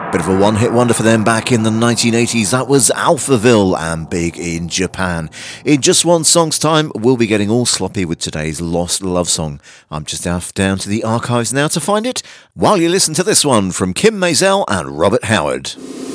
Bit of a one-hit wonder for them back in the 1980s. That was Alphaville and Big in Japan. In just one song's time, we'll be getting all sloppy with today's Lost Love Song. I'm just down to the archives now to find it, while you listen to this one from Kim Maisel and Robert Howard.